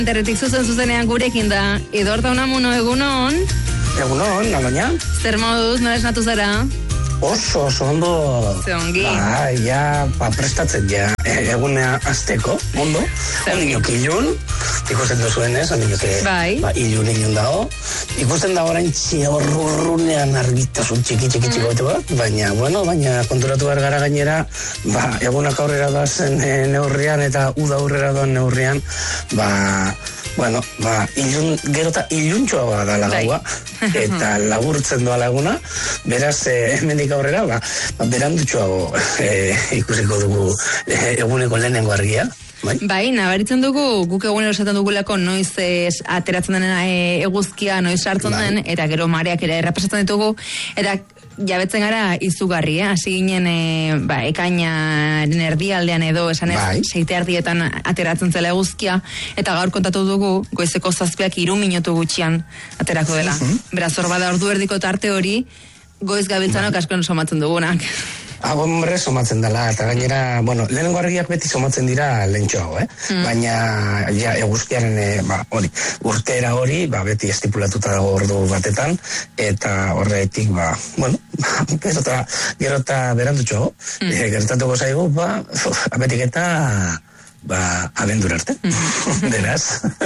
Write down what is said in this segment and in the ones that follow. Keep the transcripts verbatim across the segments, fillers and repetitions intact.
Internetik zuzen zuzenean gurekin da, Edorta Unamuno, egunon? Egunon, Naloña. Zer moduz, nola esnatu zara? Oso, oso ondo. Ze ongi. Ba, ja, ba, prestatzen ja, egunea azteko, ondo. Ondinok ilun, ikusten duzuen ez, ondinok bai. Ba, ilun ilun dago. Ikusten da orain txorrunean argitasun txiki txiki txiki mm. bat, baina, bueno, baina konturatu behar gara gainera, ba, egunak aurrera da zen e, neurrian eta uda aurrera doan neurrian, ba, bueno, ba, ilun, gero eta iluntxoa da gaua, eta laburtzen doa laguna, beraz, e, hemendik aurrera, ba, ba berandutxoago e, ikusiko dugu e, eguneko lehenengo argia. Bai, bai nabaritzen dugu, guk egunero esaten dugulako noiz ez, ateratzen den e, eguzkia, noiz sartzen den, bai. Eta gero mareak ere errepasatzen ditugu, eta jabetzen gara izugarri, eh? Hasi ginen e, ba, ekainaren erdialdean edo, esan ez, bai. Seite ardietan ateratzen zela eguzkia, eta gaur kontatu dugu, goizeko zazpiak hiru minutu gutxian aterako dela. Uh-huh. Beraz, hor bada ordu erdiko tarte hori, goiz gabiltzanok bai. Askoan somatzen dugunak. Ah, hombre, somatzen dela, eta gainera, bueno, lehenengo argiak beti somatzen dira lehentxoago, eh? Mm. Baina, ja, eguzkiaren, e, ba, hori, urtera hori, ba, beti estipulatuta dago ordu batetan, eta horretik, ba, bueno, gero eta, gero eta berandutxoago, mm. e, gertatuko zaigu, ba, abetik eta, ba, abendur arte, mm. beraz,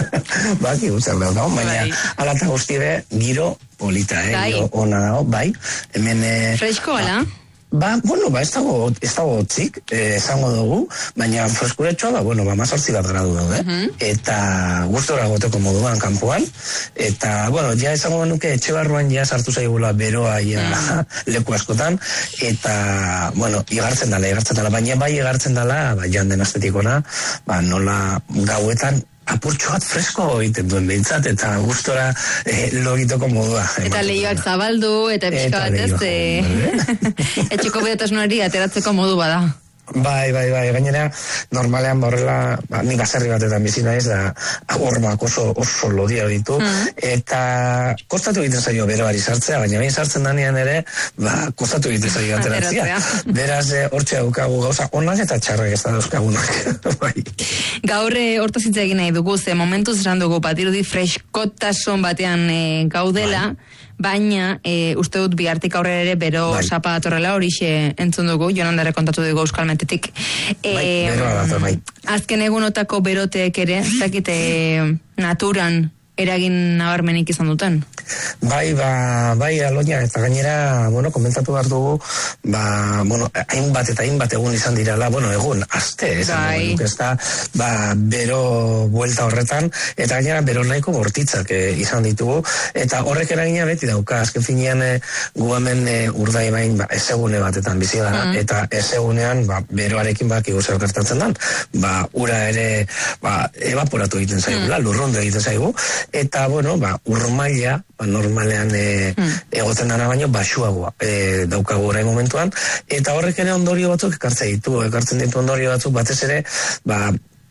ba, kigutzak dago, baina, bai. Alata guztire, giro polita, eh? Bai. Giro ona dago, bai, hemen, e, fresko, ala? Ba, Ba, bueno, ba, ez dago, ez dago txik, eh, esango dugu, baina freskuretxoa, ba, bueno, ba, mazortzi bat gradu daude, uh-huh. Eta gustora goteko moduan kanpoan, eta, bueno, ja esango nuke etxe barruan ja sartu zaigula beroa ja uh-huh. leku askotan, eta, bueno, igartzen dala, igartzen dala, baina bai igartzen dala, ba, joan den astetikona, ba, nola gauetan, apurtxo bat fresko egiten duen behintzat, eta gustora eh, logitoko modua. Eta lehioak zabaldu, eta pixka bat ez, e... etxeko bedotasunari ateratzeko modu bada. Bai, bai, bai, gainera, normalean borrela, ba, nik baserri batetan bizina ez, da, hormak oso, oso lodia ditu, mm. eta kostatu egiten zaio beroari sartzea, baina bain sartzen danean ere, ba, kostatu egiten zaio ateratzea. Beraz, hortxe daukagu gauza, onak eta txarrak ez da dauzkagunak. Bai. Gaur, hortaz hitz egin nahi dugu, ze momentuz esan dugu, batirudi freskotasun batean e, gaudela, bai. Baina, e, uste dut bihartik aurrera ere bero bai. Sapa datorrela horixe entzun dugu, Jonandare kontatu dugu Euskal Metetik. E, bai, beroa dator, bai. Azken egunotako beroteek ere, zakite naturan eragin nabarmenik izan duten? Bai, ba, bai, Aloña, eta gainera, bueno, komentatu behar dugu, ba, bueno, hainbat eta hainbat egun izan dirala, bueno, egun, aste, esan bai. Dugu, ez da, ba, bero buelta horretan, eta gainera bero nahiko bortitzak e, izan ditugu, eta horrek eragina beti dauka, azken finean e, gu hemen e, urdai bain, ba, ez egune batetan bizi gara, mm. eta ez egunean, ba, beroarekin bak zer gertatzen dan, ba, ura ere, ba, evaporatu egiten zaigu, mm. lurrundu egiten zaigu, eta, bueno, ba, urmaila, ba, normalean e, hmm. egotzen dana baino basuagoa e, daukagu orain momentuan, eta horrek ere ondorio batzuk ekartzen ditu, ekartzen ditu ondorio batzuk batez ere, ba,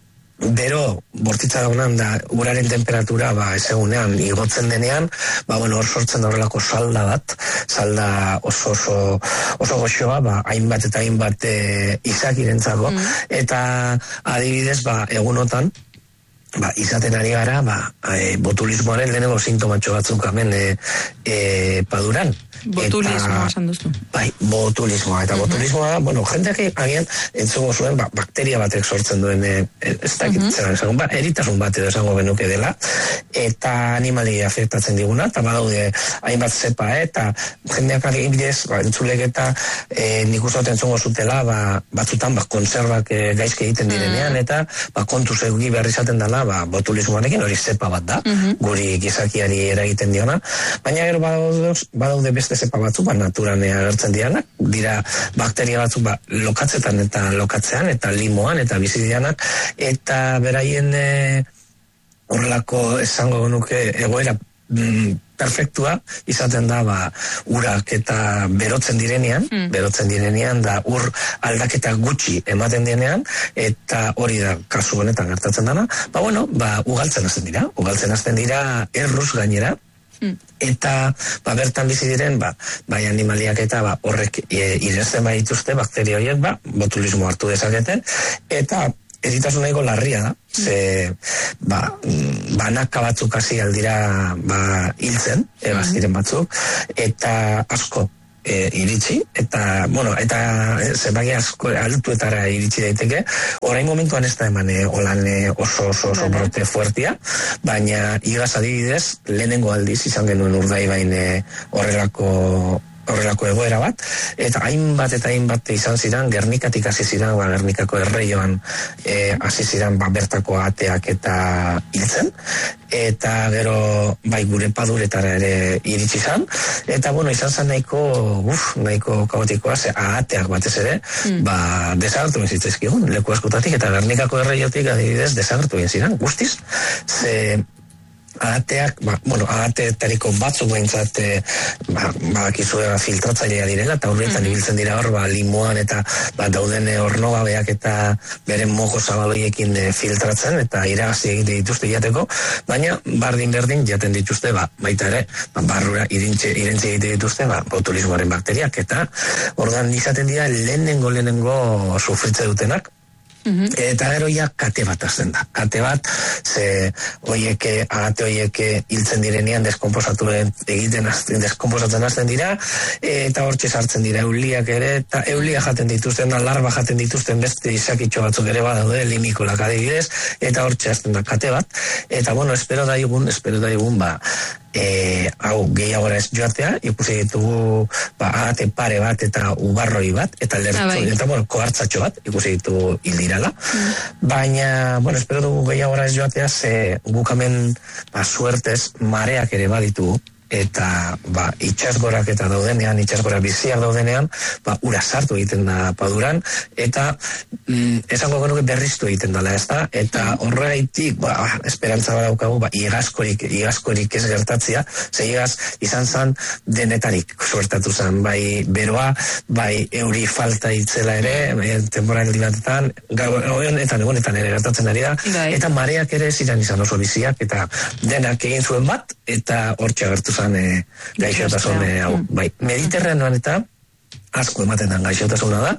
bero bortitza daunan da uraren temperatura ba ez egunean igotzen denean, ba bueno, hor sortzen da horrelako salda bat, salda oso oso oso goxoa, ba hainbat eta hainbat e, izakirentzako, hmm. eta adibidez, ba egunotan ba, izaten ari gara, ba, e, botulismoaren lehenengo sintomatxo batzuk hemen e, e, paduran. Botulismoa esan duzu. Bai, botulismoa. Eta uh-huh. botulismoa da, bueno, jendeak agian entzungo zuen, ba, bakteria batek sortzen duen, e, ez dakit, uh-huh. esan, ba, eritasun bat edo esango benuke dela, eta animali afektatzen diguna, eta badaude hainbat zepa, eh, eta jendeak adibidez, ba, entzulek eta e, nik uste entzungo zutela, ba, batzutan, ba, konservak e, gaizke egiten direnean, eta, ba, kontu zeugi behar izaten dela, ba, botulismoarekin hori zepa bat da, uh-huh. guri gizakiari eragiten diona, baina gero badaude, badaude beste zepa batzuk, ba, naturan agertzen dianak, dira bakteria batzuk, ba, lokatzetan eta lokatzean, eta limoan, eta bizi dianak, eta beraien e, horrelako esango nuke egoera mm, perfektua izaten da, ba, urak eta berotzen direnean, mm. berotzen direnean, da ur aldaketa gutxi ematen direnean, eta hori da kasu honetan gertatzen dana, ba, bueno, ba, ugaltzen hasten dira, ugaltzen hasten dira erruz gainera, eta ba, bertan bizi diren ba, bai animaliak eta ba, horrek e, irezten badituzte bakteria horiek, ba, botulismo hartu dezaketen, eta eritasun nahiko larria da, ze, ba, banaka batzuk hasi aldira, ba, hiltzen, ebazkiren batzuk, eta asko, E, iritsi, eta, bueno, eta e, zenbaki asko altuetara iritsi daiteke, orain momentuan ez da eman e, holan e, oso oso oso brote fuertia, baina igaz adibidez, lehenengo aldiz izan genuen Urdaibain e, horrelako horrelako egoera bat, eta hainbat eta hainbat izan ziren, Gernikatik hasi ziren, ba, Gernikako erreioan e, hasi ziren, ba, bertako ateak eta hiltzen, eta gero bai gure paduretara ere iritsi izan, eta bueno, izan zen nahiko, uf, nahiko kaotikoa, ze ateak batez ere, mm. ba, desagertu egin zitzaizkigun, leku askotatik, eta Gernikako erreiotik adibidez desagertu egin ziren, guztiz, ze ateak, ba, bueno, ateetariko batzuk behintzat e, ba, badakizue filtratzailea direla, eta horretan mm-hmm. ibiltzen dira hor, ba, limoan eta ba, dauden ornogabeak eta beren mojo zabaloiekin e, filtratzen, eta iragazi egite dituzte jateko, baina bardin-berdin jaten dituzte, ba, baita ere, ba, barrura irintxe, irentxe egite dituzte, ba, botulismoaren bakteriak, eta ordan izaten dira lehenengo lehenengo sufritze dutenak, Mm-hmm. Eta gero ja kate bat azten da. Kate bat, ze oieke, agate oieke hiltzen direnean deskomposatu egiten azten, deskomposatzen azten dira, eta hortxe sartzen dira euliak ere, eta eulia jaten dituzten, larba jaten dituzten beste izakitxo batzuk ere badaude, limikolak adibidez, eta hortxe azten da kate bat, eta bueno, espero daigun, espero daigun, ba, E, hau gehiagora ez joatea, ikusi ditugu ba, agate pare bat eta ubarroi bat, eta lertu, ah, bai. eta bueno, kohartzatxo bat, ikusi ditugu hildirala. Mm. Baina, bueno, espero dugu gehiagora ez joatea, ze gukamen, ba, suertez, mareak ere baditugu, eta ba, itxasgorak eta daudenean, itxasgorak biziak daudenean, ba, ura sartu egiten da paduran, eta mm, esango genuke berriztu egiten dela, ez da? Eta horregaitik, ba, esperantza badaukagu, ba, igazkorik, igazkorik ez gertatzea, ze igaz izan zan denetarik suertatu zan, bai beroa, bai euri falta itzela ere, bai, temporaldi batetan, honetan, egonetan ere gertatzen ari da, bai. Eta mareak ere ziren izan oso biziak, eta denak egin zuen bat, eta hortxe agertu zan E, gaixotasun e, hau, bai, Mediterranean eta asko ematen den gaixotasuna da,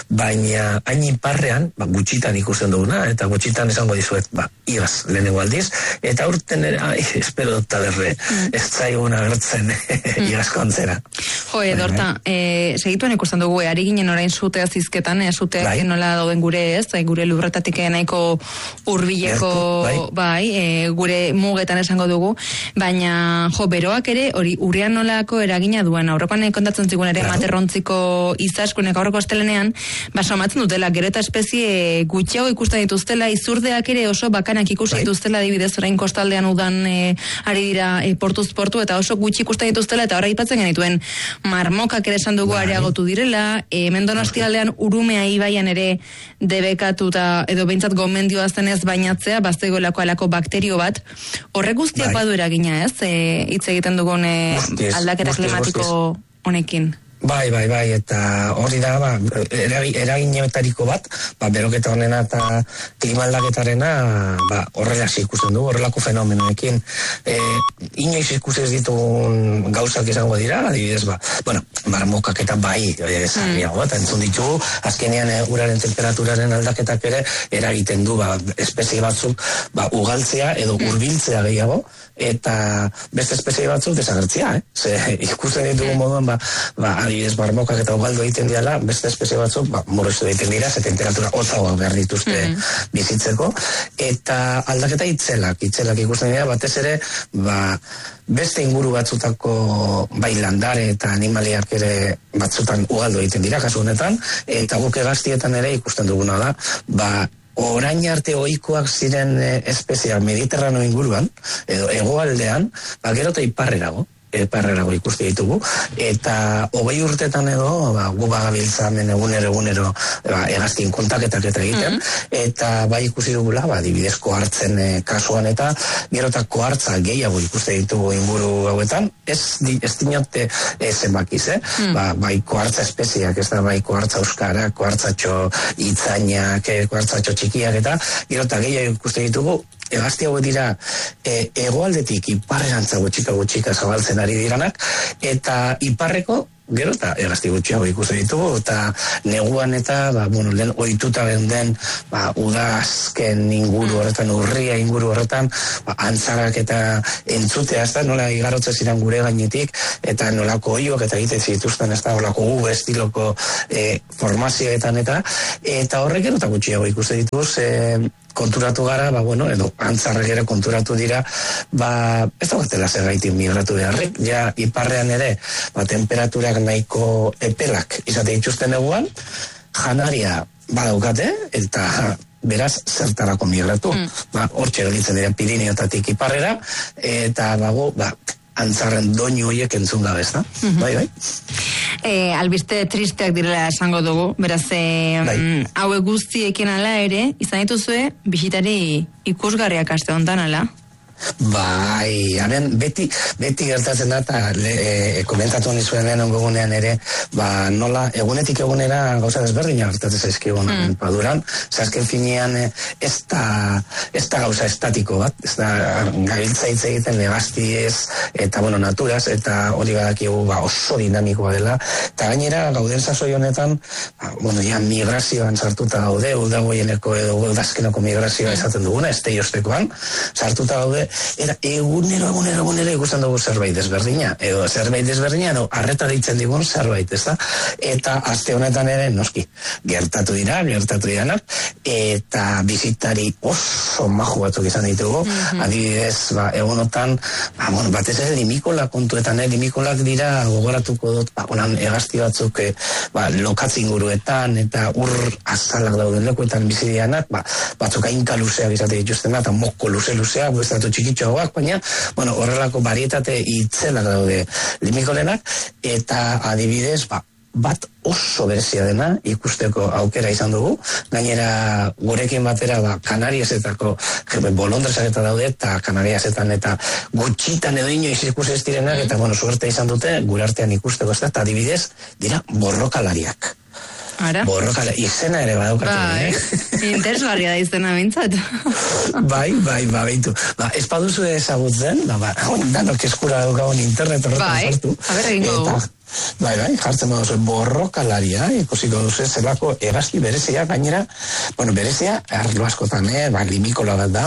baina hain iparrean, ba, gutxitan ikusten duguna, eta gutxitan esango dizuet, ba, igaz, lehenengo aldiz, eta urten ere, ai, espero dut taberre, mm. ez zaigun agertzen mm. igazko antzera. Jo, Edorta, e, segituen ikusten dugu, ari ginen orain zutea zizketan, e, zuteak bai. Nola dauden gure ez, gure lubretatik nahiko hurbileko, bai, bai e, gure mugetan esango dugu, baina, jo, beroak ere, hori, urean nolako eragina duen, Europan kontatzen zigun ere, claro. Materrontziko izaskunek aurreko astelenean, ba, somatzen dutela, gero eta espezie gutxiago ikusten dituztela, izurdeak ere oso bakanak ikusi dituztela, adibidez orain kostaldean udan e, ari dira e, portuz portu, eta oso gutxi ikusten dituztela, eta horra ipatzen genituen marmokak ere esan dugu areagotu direla, e, Mendonostialdean Urumea ibaian ere debekatuta, edo behintzat gomendioa zenez bainatzea, baztegoelako alako bakterio bat, horrek guztiak badu eragina ez, e, hitz egiten dugun e, aldaketa klimatiko honekin. Bai, bai, bai, eta hori da, ba, eraginetariko bat, ba, beroketa honena eta klimaldaketarena, ba, horrela ikusten du, horrelako fenomenoekin. E, inoiz ikusi ez ditugun gauzak izango dira, adibidez, ba, bueno, marmokak eta bai, zarriago, eta entzun ditugu, azkenean e, uraren temperaturaren aldaketak ere, eragiten du, ba, espezie batzuk, ba, ugaltzea edo hurbiltzea gehiago, eta beste espezie batzuk desagertzea, eh? Ze, ikusten ditugu moduan, ba, ba, adibidez, marmokak eta ugaldo egiten diala, beste espezie batzuk, ba, morostu egiten dira, ze temperatura hotzagoak behar dituzte mm-hmm. bizitzeko, eta aldaketa itzelak, itzelak ikusten dira, batez ere, ba, beste inguru batzutako bai landare eta animaliak ere batzutan ugaldo egiten dira, kasu honetan, eta guk hegaztietan ere ikusten duguna da, ba, orain arte ohikoak ziren espeziak Mediterraneo inguruan, edo hegoaldean, ba, gero eta iparrerago, iparrerago ikusti ditugu, eta hogei urtetan edo, ba, gu bagabiltza hemen egunero egunero ba, hegaztien kontaketak eta egiten, mm-hmm. eta bai ikusi dugula, ba, adibidez kohartzen e, kasuan, eta gero eta kohartza gehiago ikuste ditugu inguru hauetan, ez, ez dinote e, zenbakiz, eh? Mm. Ba, bai kohartza espeziak, ez da bai kohartza euskara, kohartzatxo itzainak, kohartzatxo txikiak, eta gero eta gehiago ikuste ditugu, hegazti hauek dira e, egoaldetik iparrerantza gutxika gutxika zabaltzen ari diranak, eta iparreko gero eta egazti gutxiago ikusten ditugu, eta neguan eta, ba, bueno, lehen ohituta den, ba, udazken inguru horretan, urria inguru horretan, ba, antzarak eta entzutea, ez da, nola igarotzen ziren gure gainetik, eta nolako oioak eta egiten zituzten, ez da, nolako gu estiloko e, formazioetan eta, eta horrek gero eta gutxiago ikusten ditugu, ze, konturatu gara, ba, bueno, edo antzarrek ere konturatu dira, ba, ez dagoetela zergaitik migratu beharrik, ja, iparrean ere, ba, temperaturak nahiko epelak izate dituzten eguan, janaria badaukate, eta beraz zertarako migratu. Mm. Ba, hortxe gelditzen dira Pirineotatik iparrera, eta bago, ba, antzarren doinu horiek entzun gabe, ez da? Mm-hmm. Bai, bai. E, albiste tristeak direla esango dugu, beraz, e, bai. Haue guztiekin ala ere, izan dituzue, bisitari ikusgarriak aste honetan ala? Bai, haren beti, beti gertatzen da, eta e, komentatu nizuen lehen ongogunean ere, ba, nola, egunetik egunera gauza desberdina gertatzen zaizkigun mm. paduran, zazken finean ez da, ez da gauza estatiko bat, ez da gabiltza hitz egiten legaztiez, eta bueno, naturaz, eta hori badakigu ba, oso dinamikoa dela, eta gainera gauden sasoi honetan, ba, bueno, ja migrazioan sartuta gaude, uldagoieneko edo uldazkeneko migrazioa esaten duguna, ez teiostekoan, sartuta gaude, era egunero, egunero, egunero ikusten dugu zerbait desberdina, edo zerbait desberdina, edo arreta deitzen digun zerbait, ez da? Eta aste honetan ere, noski, gertatu dira, gertatu diranak, eta bizitari oso maju batzuk izan ditugu, mm-hmm. adibidez, ba, egunotan, ba, bueno, batez ere limikola kontuetan, eh? Limikolak dira, gogoratuko dut, ba, honan egazti batzuk, eh, ba, lokatzi inguruetan, eta ur azalak dauden lekuetan bizidianak, ba, batzuk ainka luzeak izate dituzten, eta moko luze-luzeak, bestatu txikitxoagoak, baina, bueno, horrelako barietate itzelak daude limikolenak, eta adibidez, ba, bat oso berezia dena ikusteko aukera izan dugu, gainera gurekin batera, ba, Kanariesetako bolondresak eta daude, eta Kanariesetan eta gutxitan edo inoiz ikus ez direnak, eta, bueno, suerte izan dute, gure artean ikusteko ez da, eta adibidez, dira borrokalariak. Ara? Borrokala, izena ere badaukatu. Bai, eh? Interesgarria da izena bintzat. bai, bai, ba, behitu. Ba, ez paduzu ezagutzen, ba, ba, danok eskura daukagun internet horretan bai, sortu. A ber, egingo dugu. Bai, bai, jartzen baduzu borrokalaria, ikusiko duzu zelako egazki berezia, gainera, bueno, berezia, arlo askotan, eh, ba, limikola bat da,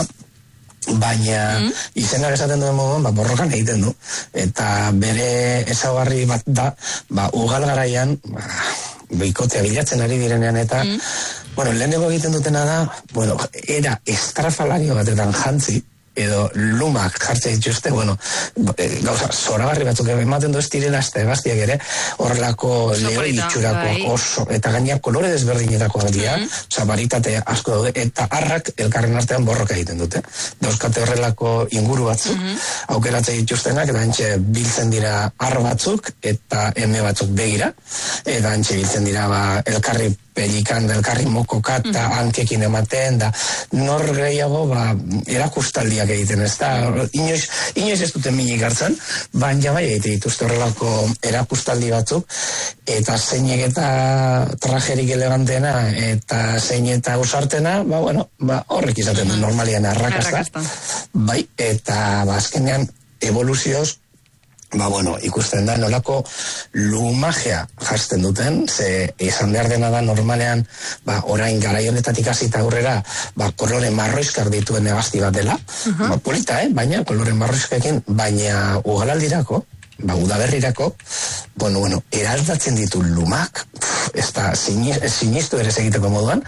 baina mm. izenak esaten duen moduan, ba, borrokan egiten du. Eta bere ezaugarri bat da, ba, ugal garaian, ba, boikotea bilatzen ari direnean eta, mm. bueno, lehenengo egiten dutena da, bueno, era estrafalario batetan jantzi, edo lumak jartzen dituzte, bueno, gauza, zoragarri batzuk ematen du ez direla azte gaztiak ere, horrelako lehoi itxurakoak oso, eta gaina kolore desberdinetako dira, mm -hmm. oza, baritate asko daude, eta harrak elkarren artean borroka egiten dute. Dauzkate horrelako inguru batzuk, mm -hmm. aukeratzen dituztenak, eta antxe biltzen dira har batzuk, eta eme batzuk begira, eta antxe biltzen dira ba, elkarri pelikan, elkarri mokoka, eta mm -hmm. hankekin ematen, da nor gehiago, ba, erakustaldiak egiten, ez da, inoiz, inoiz ez duten minik hartzen, baina bai egite dituzte horrelako erakustaldi batzuk, eta zeinek eta trajerik eleganteena, eta zein eta usartena, ba, bueno, ba, horrek izaten du normalian arrakasta, bai, eta ba, azkenean evoluzioz, ba, bueno, ikusten da nolako lumajea jazten duten, ze izan behar dena da normalean, ba, orain garai honetatik hasita aurrera, ba, kolore marroizkar dituen egazti bat dela, uh-huh. ba, polita, eh? Baina, kolore marroizkekin, baina ugalaldirako, ba, udaberrirako, bueno, bueno, eraldatzen ditu lumak, ez da, sinistu ere egiteko moduan,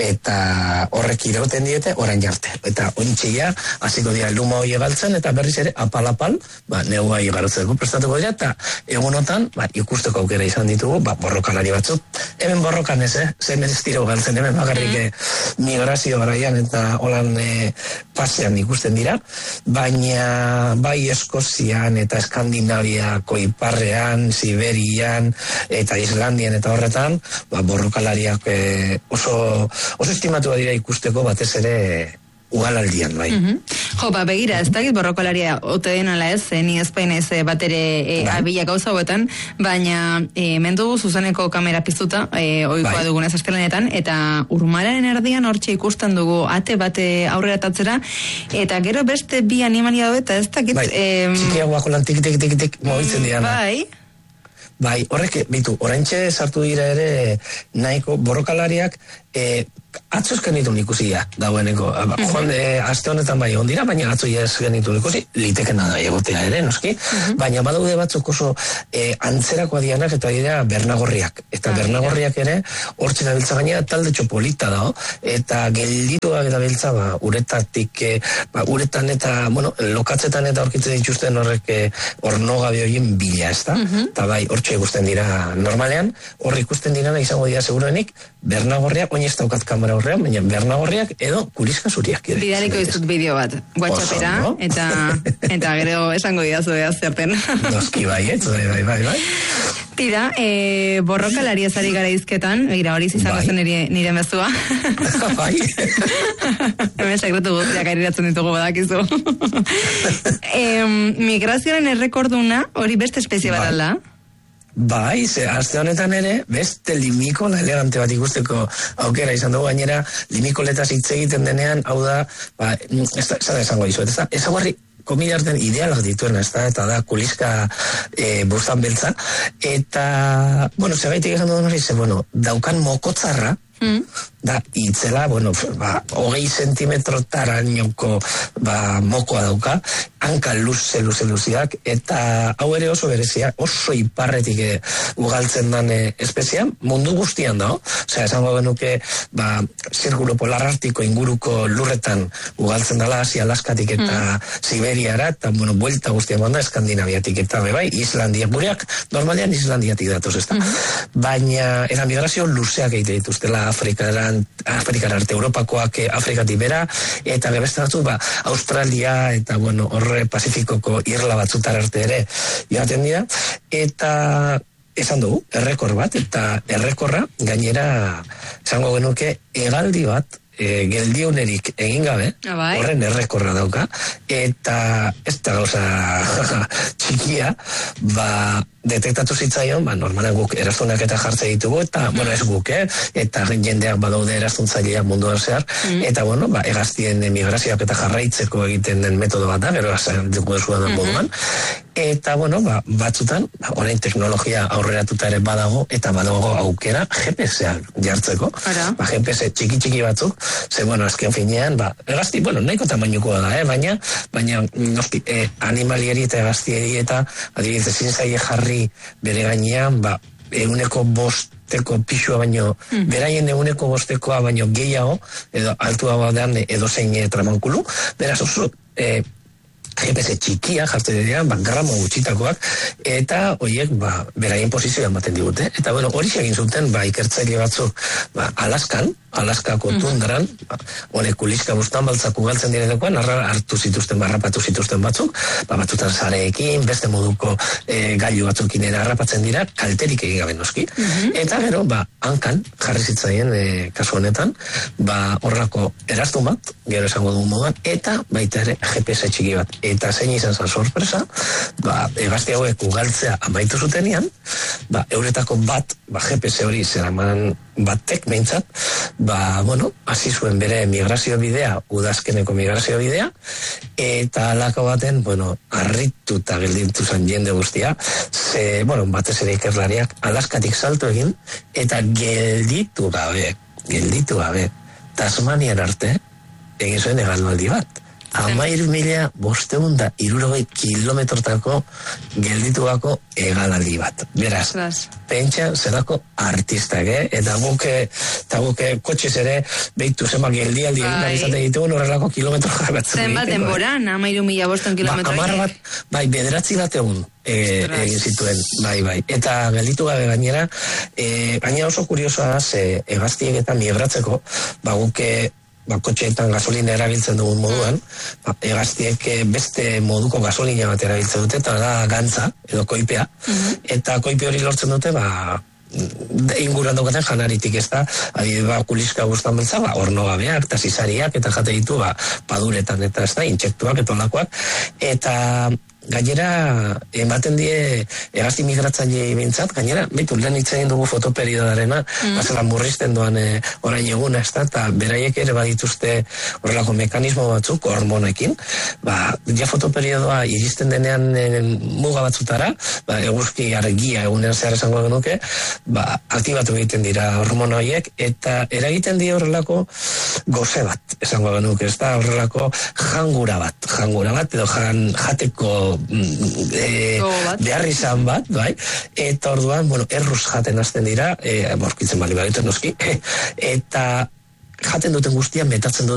eta horrek irauten diete, orain jarte. Eta ointxia, hasiko dira luma hori egaltzen, eta berriz ere, apal-apal, ba, negua igarotzeko prestatuko dira, eta egunotan, ba, ikusteko aukera izan ditugu, ba, borrokalari batzuk. Hemen borrokan ez, eh? Zemen ez tiro galtzen, hemen bakarrik mm. migrazio garaian, eta holan e, pasean ikusten dira, baina bai Eskozian eta Eskandinaviako iparrean, Siberian, eta Islandian eta horretan, ba, borrokalariak e, oso, oso estimatua dira ikusteko batez ere ugalaldian, bai. Mm-hmm. Jo, ba, begira, ez dakit borrokalaria ote den ala ez, eh, ni ezpain ez bat ere e, bai. abila gauza huetan, baina e, mendu zuzeneko kamera piztuta, e, oikoa bai. dugunez astelenetan, eta Urmararen erdian hortxe ikusten dugu ate bate aurrera tatzera, eta gero beste bi animalia daude, eta ez dakit... Bai, e, txikiagoako lan tik, tik, tik, tik, mobitzen diana. Bai. Bai, horrek, bitu, oraintxe sartu dira ere nahiko borrokalariak, e, atzo ez genitun ikusia dagoeneko. Mm-hmm. Joan, e, aste honetan bai ondira, baina atzo ez genitun ikusi, litekena da egotea ere, noski? Mm-hmm. Baina badaude batzuk oso e, antzerako adianak eta dira bernagorriak. Eta ah, bernagorriak ere, hortxe da biltza gaina talde txopolita da, eta geldituak eta biltza, ba, uretatik, e, ba, uretan eta, bueno, lokatzetan eta aurkitzen dituzten horrek e, ornogabe horien bila, ez da? Mm-hmm. Eta bai, hortxe ikusten dira normalean, horri ikusten dira izango dira seguruenik, bernagorriak, oin ez daukat kamera horrean, baina bernagorriak edo kuriska zuriak. Bidaliko izut bideo bat, WhatsAppera, no? eta, eta gero esango didazu ea zerten. Noski bai, ez, bai, bai, bai, bai. Tira, e, borrokalari ezari gara izketan, gira hori izango zen nire, nire mezua. Bai. Hemen sekretu guztiak airiratzen ditugu badakizu. e, migrazioaren errekorduna, hori beste espezie bat alda? Bai, ze, azte honetan ere, beste limikola elegante bat ikusteko aukera izan dugu, gainera, limikoletaz hitz egiten denean, hau da, ba, ez da, ez da esango dizuet, ez da, ezaguarri komilarten idealak dituena, ez da, eta da, kuliska e, bustan beltza, eta, bueno, segaitik esan dugu hori, ze, bueno, daukan mokotzarra, mm. da, itzela, bueno, ba, hogei zentimetrotarainoko, ba, mokoa dauka, hanka luze, luze, luziak, eta hau ere oso berezia, oso iparretik e, ugaltzen dan e, espezia, mundu guztian da, osea, esango genuke, ba, zirkulo polarartiko inguruko lurretan ugaltzen dala, Asia, Alaskatik eta mm. Siberiara, eta, bueno, buelta guztian banda, Eskandinaviatik eta bebai, Islandia, gureak, normalean Islandiatik datoz, ez da? Mm. Baina, era migrazio luzeak egite dituztela Afrikaran, Afrikara arte, Europakoak Afrikatik bera, eta beste batzu, ba, Australia, eta, bueno, horre Pazifikoko irla batzutar arte ere joaten dira, eta esan dugu, errekor bat, eta errekorra gainera esango genuke hegaldi bat e, geldiunerik egin gabe, horren errekorra dauka, eta ez da gauza txikia, ba detektatu zitzaion, ba, normalan guk eraztunak eta jartze ditugu, eta, mm. bueno, ez guk, eh? eta jendeak badaude eraztuntzaileak munduan zehar, mm. eta, bueno, ba, egaztien emigrazioak eta jarraitzeko egiten den metodo bat da, gero azan dugu desuan den moduan, eta, bueno, ba, batzutan, ba, orain teknologia aurreratuta ere badago, eta badago aukera G P S-ak jartzeko, ba, G P S txiki-txiki batzuk, ze, bueno, azken finean, ba, egazti, bueno, nahiko tamainukoa da, eh? baina, baina, noski, eh, animalieri eta egaztieri eta, adibidez, ezin zaie jarri bere gainean, ba, euneko bosteko pixua baino, mm. beraien euneko bostekoa baino gehiago, edo altua badean edo zein tramankulu, beraz oso, eh, G P S txikia jartzen dira, ba, gramo gutxitakoak, eta horiek, ba, beraien posizioa ematen digute. Eta, bueno, hori egin zuten, ba, ikertzaile batzuk, ba, Alaskan, Alaskako tundran, ba, honek kuliska bustan baltzak ugaltzen direnekoan, hartu zituzten, harrapatu zituzten batzuk, ba, batzutan zareekin, beste moduko e, gailu batzukin ere harrapatzen dira, kalterik egin gabe noski. Mm-hmm. Eta gero, ba, hankan, jarri zitzaien, e, kasu honetan, ba, horrako eraztun bat, gero esango dugu moduan, eta baita ere G P S txiki bat. Eta zein izan zen sorpresa, ba, egazti hauek ugaltzea amaitu zutenian, ba, euretako bat, ba, G P S hori zeraman batek behintzat, ba, bueno, hasi zuen bere migrazio bidea, udazkeneko migrazio bidea, eta alako baten, bueno, harrituta gelditu zen jende guztia, ze, bueno, batez ere ikerlariak Alaskatik salto egin, eta gelditu gabe, gelditu gabe, Tasmanian arte, egin zuen hegaldi bat. Amair mila bosteun da irurogei kilometrotako geldituako hegalaldi bat. Beraz, pentsa zelako artistak, eh? Eta guke, eta guke kotxez ere behitu zenba geldialdi egin izaten ditugu horrelako kilometro jarratzen. Zenbat denboran, amairu mila bosteun kilometro. Ba, amar bat, bai, bederatzi bat egun e, egin zituen, bai, bai. Eta gelditu gabe gainera, e, gainera oso kuriosoa da, ze hegaztiek eta migratzeko, ba, guke ba, kotxeetan gasolina erabiltzen dugun moduan, ba, egaztiek beste moduko gasolina bat erabiltzen dute, eta da gantza, edo koipea, mm-hmm. eta koipe hori lortzen dute, ba, inguruan daukaten janaritik, ez da, adibidez, ba, kuliska guztan beltza, ba, orno gabeak, eta zizariak, eta jate ditu, ba, paduretan, eta ez da, intsektuak, eta olakoak, eta gainera, ematen die hegazti migratzaile bintzat, gainera, behitu, lehen hitz egin dugu fotoperidodarena, mm. bazela murrizten doan e, orain eguna, ez da, eta beraiek ere badituzte horrelako mekanismo batzuk, hormonekin, ba, ja fotoperiodoa iristen denean e, muga batzutara, ba, eguzki argia egunean zehar esango genuke, ba, aktibatu egiten dira hormono horiek, eta eragiten die horrelako goze bat, esango genuke, ez da, horrelako jangura bat, jangura bat, edo jan, jateko e, behar izan bat, bai, eta orduan, bueno, erruz jaten hasten dira, e, borkitzen bali bagiten noski, eta jaten duten guztian metatzen dut